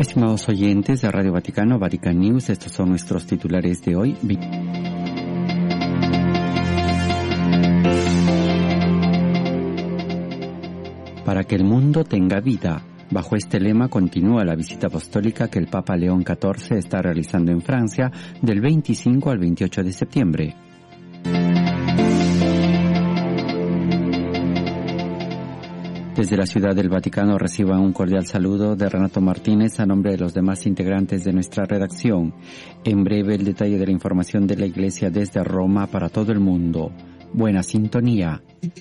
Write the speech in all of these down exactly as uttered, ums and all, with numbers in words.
Estimados oyentes de Radio Vaticano, Vatican News, estos son nuestros titulares de hoy. Para que el mundo tenga vida. Bajo este lema continúa la visita apostólica que el Papa León catorce está realizando en Francia del veinticinco al veintiocho de septiembre. Desde la Ciudad del Vaticano reciban un cordial saludo de Renato Martínez a nombre de los demás integrantes de nuestra redacción. En breve el detalle de la información de la Iglesia desde Roma para todo el mundo. Buena sintonía.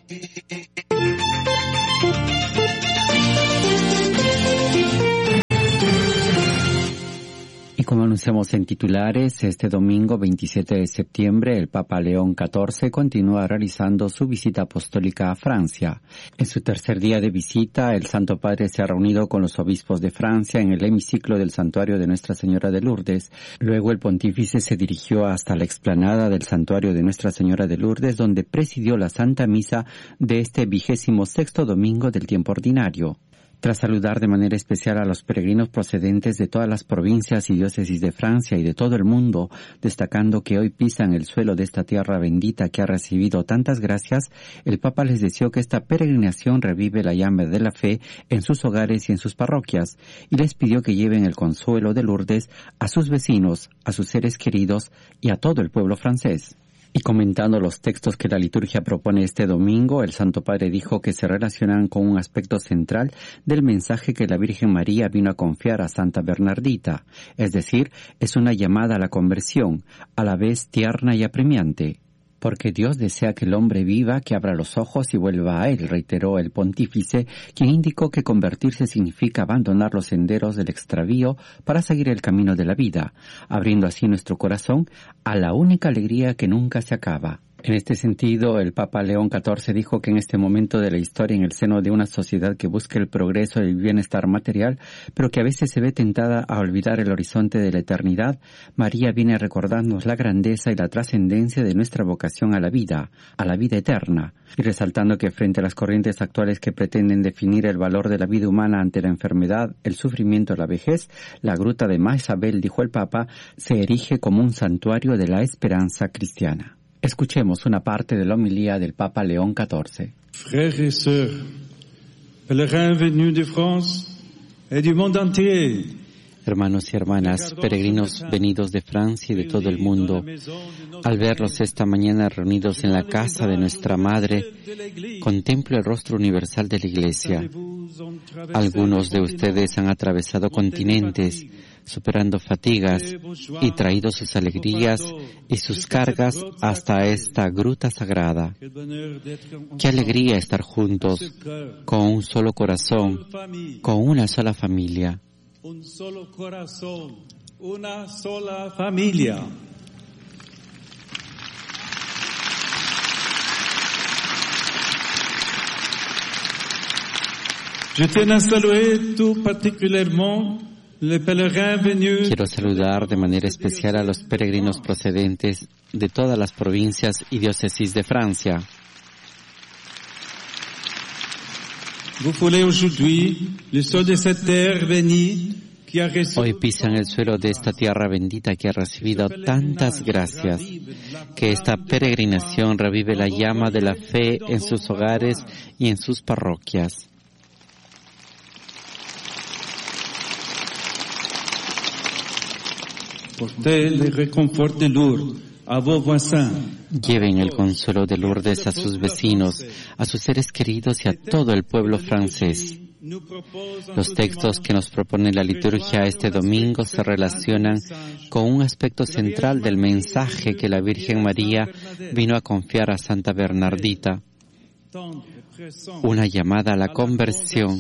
Y como anunciamos en titulares, este domingo veintisiete de septiembre el Papa León catorce continúa realizando su visita apostólica a Francia. En su tercer día de visita, el Santo Padre se ha reunido con los obispos de Francia en el hemiciclo del Santuario de Nuestra Señora de Lourdes. Luego el pontífice se dirigió hasta la explanada del Santuario de Nuestra Señora de Lourdes, donde presidió la Santa Misa de este vigésimo sexto domingo del tiempo ordinario. Tras saludar de manera especial a los peregrinos procedentes de todas las provincias y diócesis de Francia y de todo el mundo, destacando que hoy pisan el suelo de esta tierra bendita que ha recibido tantas gracias, el Papa les deseó que esta peregrinación revive la llama de la fe en sus hogares y en sus parroquias, y les pidió que lleven el consuelo de Lourdes a sus vecinos, a sus seres queridos y a todo el pueblo francés. Y comentando los textos que la liturgia propone este domingo, el Santo Padre dijo que se relacionan con un aspecto central del mensaje que la Virgen María vino a confiar a Santa Bernardita, es decir, es una llamada a la conversión, a la vez tierna y apremiante. Porque Dios desea que el hombre viva, que abra los ojos y vuelva a Él, reiteró el pontífice, quien indicó que convertirse significa abandonar los senderos del extravío para seguir el camino de la vida, abriendo así nuestro corazón a la única alegría que nunca se acaba. En este sentido, el Papa León catorce dijo que en este momento de la historia, en el seno de una sociedad que busca el progreso y el bienestar material, pero que a veces se ve tentada a olvidar el horizonte de la eternidad, María viene a recordarnos la grandeza y la trascendencia de nuestra vocación a la vida, a la vida eterna, y resaltando que frente a las corrientes actuales que pretenden definir el valor de la vida humana ante la enfermedad, el sufrimiento y la vejez, la gruta de Maisabel, dijo el Papa, se erige como un santuario de la esperanza cristiana. Escuchemos una parte de la homilía del Papa León catorce. Frères et sœurs, pèlerins venus de France et du monde entier. Hermanos y hermanas, peregrinos venidos de Francia y de todo el mundo, al verlos esta mañana reunidos en la casa de nuestra Madre, contemplo el rostro universal de la Iglesia. Algunos de ustedes han atravesado continentes, superando fatigas y traído sus alegrías y sus cargas hasta esta gruta sagrada. Qué alegría estar juntos, con un solo corazón, con una sola familia. Un solo corazón, una sola familia. Je tiens à saluer tout particulièrement les pèlerins venus. Quiero saludar de manera especial a los peregrinos procedentes de todas las provincias y diócesis de Francia. Vous foulez aujourd'hui le sol de cette terre bénie qui a reçu. Hoy pisan el suelo de esta tierra bendita que ha recibido tantas gracias. Que esta peregrinación revive la llama de la fe en sus hogares y en sus parroquias. Portez le réconfort de Lourdes a vos voisins. Lleven el consuelo de Lourdes a sus vecinos, a sus seres queridos y a todo el pueblo francés. Los textos que nos propone la liturgia este domingo se relacionan con un aspecto central del mensaje que la Virgen María vino a confiar a Santa Bernardita, una llamada a la conversión.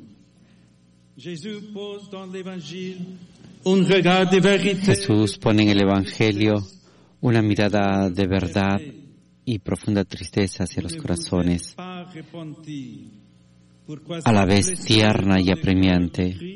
Jesús pone en el Evangelio una mirada de verdad y profunda tristeza hacia los corazones, a la vez tierna y apremiante.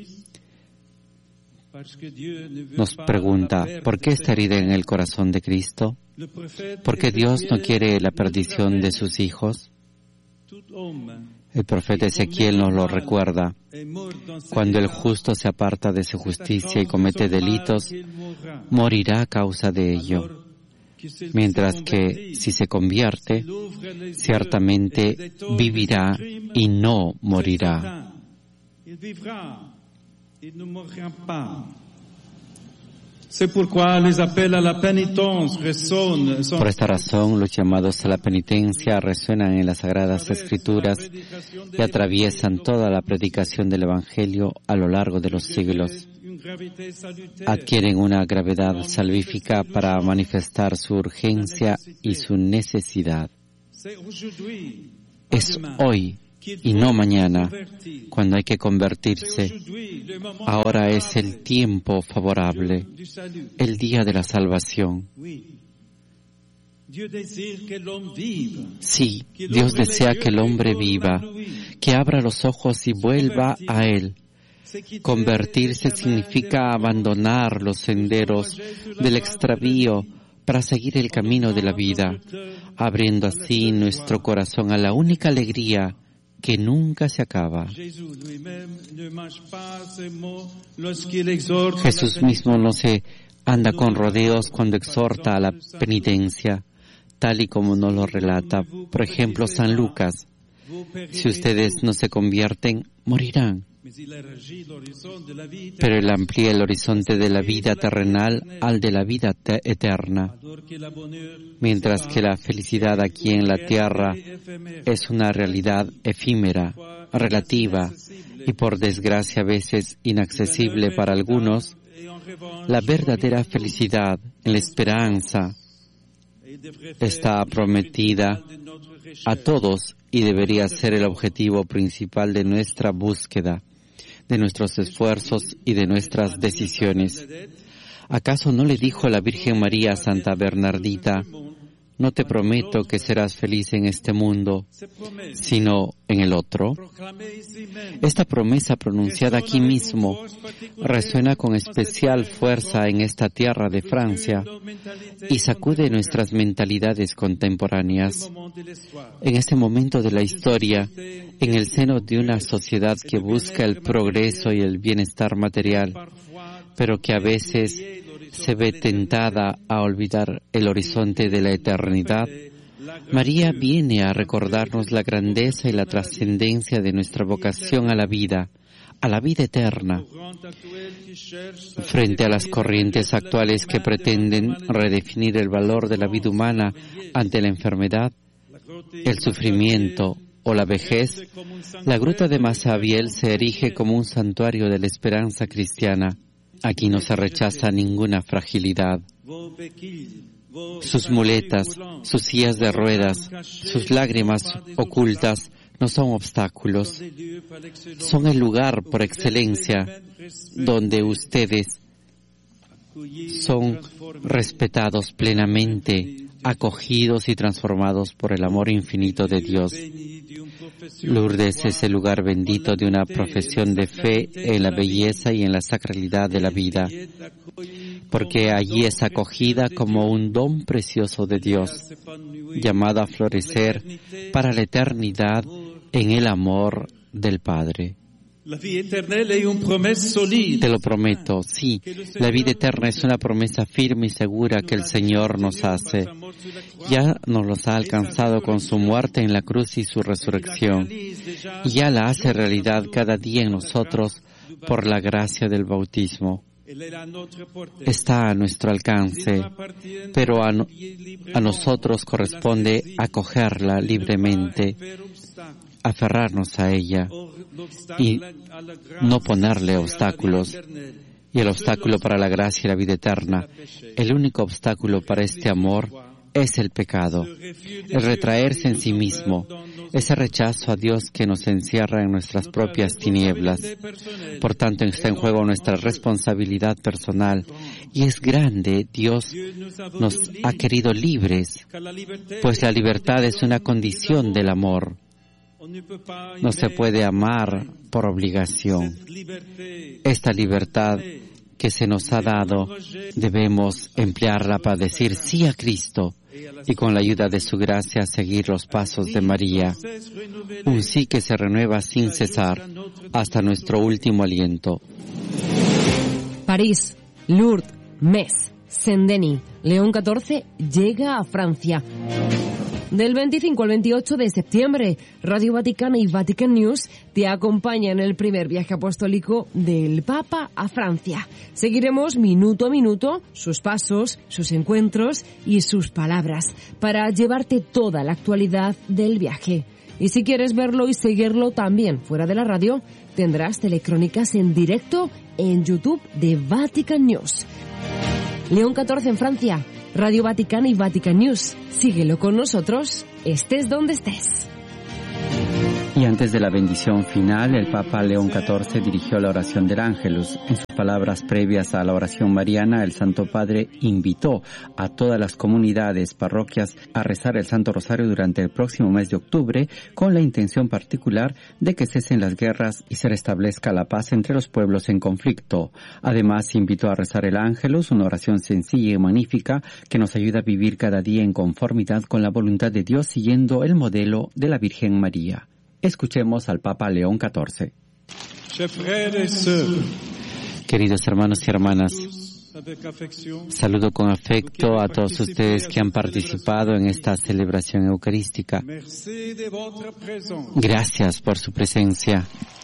Nos pregunta, ¿por qué esta herida en el corazón de Cristo? ¿Por qué Dios no quiere la perdición de sus hijos? El profeta Ezequiel nos lo recuerda. Cuando el justo se aparta de su justicia y comete delitos, morirá a causa de ello. Mientras que si se convierte, ciertamente vivirá y no morirá. Por esta razón, los llamados a la penitencia resuenan en las Sagradas Escrituras y atraviesan toda la predicación del Evangelio a lo largo de los siglos. Adquieren una gravedad salvífica para manifestar su urgencia y su necesidad. Es hoy y no mañana cuando hay que convertirse. Ahora es el tiempo favorable, el día de la salvación. Sí, Dios desea que el hombre viva, que abra los ojos y vuelva a Él. Convertirse significa abandonar los senderos del extravío para seguir el camino de la vida, abriendo así nuestro corazón a la única alegría que nunca se acaba. Jesús mismo no se anda con rodeos cuando exhorta a la penitencia, tal y como nos lo relata, por ejemplo, San Lucas. Si ustedes no se convierten, morirán. Pero Él amplía el horizonte de la vida terrenal al de la vida te- eterna, mientras que la felicidad aquí en la tierra es una realidad efímera, relativa y por desgracia a veces inaccesible para algunos. La verdadera felicidad, la esperanza, está prometida a todos y debería ser el objetivo principal de nuestra búsqueda, de nuestros esfuerzos y de nuestras decisiones. ¿Acaso no le dijo la Virgen María a Santa Bernardita: no te prometo que serás feliz en este mundo, sino en el otro? Esta promesa pronunciada aquí mismo resuena con especial fuerza en esta tierra de Francia y sacude nuestras mentalidades contemporáneas. En este momento de la historia, en el seno de una sociedad que busca el progreso y el bienestar material, pero que a veces se ve tentada a olvidar el horizonte de la eternidad, María viene a recordarnos la grandeza y la trascendencia de nuestra vocación a la vida, a la vida eterna. Frente a las corrientes actuales que pretenden redefinir el valor de la vida humana ante la enfermedad, el sufrimiento o la vejez, la gruta de Massabielle se erige como un santuario de la esperanza cristiana. Aquí no se rechaza ninguna fragilidad. Sus muletas, sus sillas de ruedas, sus lágrimas ocultas no son obstáculos. Son el lugar por excelencia donde ustedes son respetados plenamente, acogidos y transformados por el amor infinito de Dios. Lourdes es el lugar bendito de una profesión de fe en la belleza y en la sacralidad de la vida, porque allí es acogida como un don precioso de Dios, llamada a florecer para la eternidad en el amor del Padre. Te lo prometo, sí, la vida eterna es una promesa firme y segura que el Señor nos hace. Ya nos los ha alcanzado con su muerte en la cruz y su resurrección, y ya la hace realidad cada día en nosotros por la gracia del bautismo. Está a nuestro alcance, pero a, no, a nosotros corresponde acogerla libremente, aferrarnos a ella y no ponerle obstáculos. Y el obstáculo para la gracia y la vida eterna, el único obstáculo para este amor es el pecado, el retraerse en sí mismo, ese rechazo a Dios que nos encierra en nuestras propias tinieblas. Por tanto, está en juego nuestra responsabilidad personal, y es grande. Dios nos ha querido libres, pues la libertad es una condición del amor. No se puede amar por obligación. Esta libertad que se nos ha dado, debemos emplearla para decir sí a Cristo y con la ayuda de su gracia seguir los pasos de María. Un sí que se renueva sin cesar hasta nuestro último aliento. París, Lourdes, Metz, Saint-Denis, León catorce llega a Francia. Del veinticinco al veintiocho de septiembre, Radio Vaticana y Vatican News te acompañan en el primer viaje apostólico del Papa a Francia. Seguiremos minuto a minuto sus pasos, sus encuentros y sus palabras para llevarte toda la actualidad del viaje. Y si quieres verlo y seguirlo también fuera de la radio, tendrás telecrónicas en directo en YouTube de Vatican News. León catorce en Francia, Radio Vaticana y Vatican News. Síguelo con nosotros, estés donde estés. Y antes de la bendición final, el Papa León catorce dirigió la oración del Ángelus. En sus palabras previas a la oración mariana, el Santo Padre invitó a todas las comunidades, parroquias, a rezar el Santo Rosario durante el próximo mes de octubre, con la intención particular de que cesen las guerras y se restablezca la paz entre los pueblos en conflicto. Además, invitó a rezar el Ángelus, una oración sencilla y magnífica que nos ayuda a vivir cada día en conformidad con la voluntad de Dios, siguiendo el modelo de la Virgen María. Escuchemos al Papa León catorce. Queridos hermanos y hermanas, saludo con afecto a todos ustedes que han participado en esta celebración eucarística. Gracias por su presencia.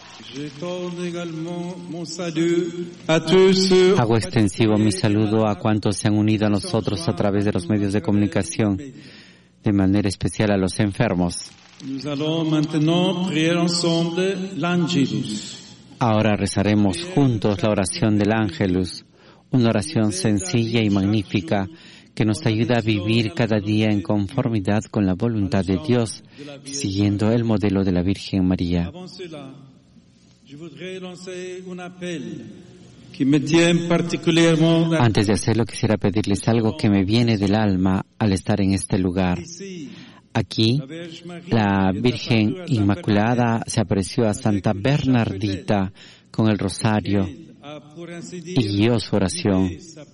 Hago extensivo mi saludo a cuantos se han unido a nosotros a través de los medios de comunicación, de manera especial a los enfermos. Ahora rezaremos juntos la oración del Ángelus, una oración sencilla y magnífica que nos ayuda a vivir cada día en conformidad con la voluntad de Dios, siguiendo el modelo de la Virgen María. Antes de hacerlo, quisiera pedirles algo que me viene del alma al estar en este lugar. Aquí, la Virgen Inmaculada se apareció a Santa Bernardita con el rosario y guió su oración.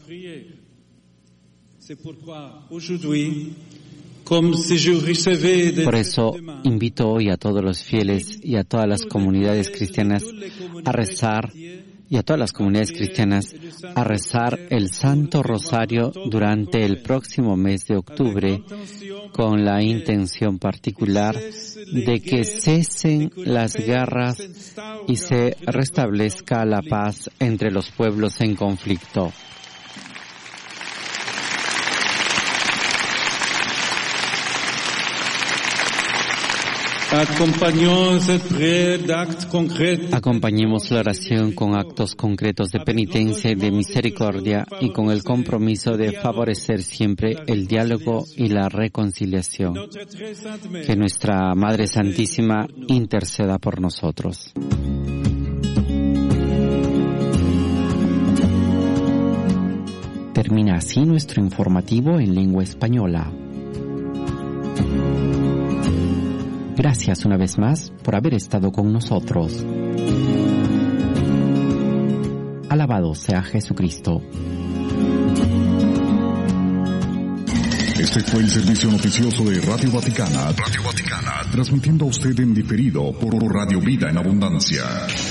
Por eso, invito hoy a todos los fieles y a todas las comunidades cristianas a rezar y a todas las comunidades cristianas a rezar el Santo Rosario durante el próximo mes de octubre, con la intención particular de que cesen las guerras y se restablezca la paz entre los pueblos en conflicto. Acompañemos la oración con actos concretos de penitencia y de misericordia y con el compromiso de favorecer siempre el diálogo y la reconciliación. Que nuestra Madre Santísima interceda por nosotros. Termina así nuestro informativo en lengua española. Gracias una vez más por haber estado con nosotros. Alabado sea Jesucristo. Este fue el servicio noticioso de Radio Vaticana, Radio Vaticana, transmitiendo a usted en diferido por Radio Vida en Abundancia.